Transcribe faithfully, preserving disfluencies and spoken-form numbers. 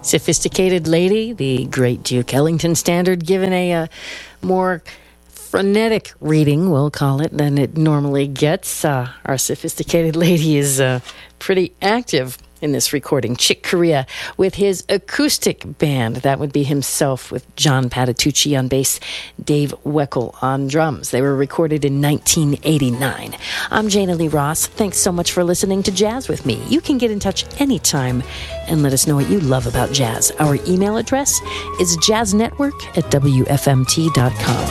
Sophisticated Lady, the great Duke Ellington standard, given a uh, more frenetic reading, we'll call it, than it normally gets. Uh, our Sophisticated Lady is uh, pretty active in this recording. Chick Corea with his acoustic band. That would be himself with John Patitucci on bass, Dave Weckl on drums. They were recorded in nineteen eighty-nine. I'm Jana Lee Ross. Thanks so much for listening to Jazz with me. You can get in touch anytime and let us know what you love about jazz. Our email address is jazznetwork at w f m t dot com.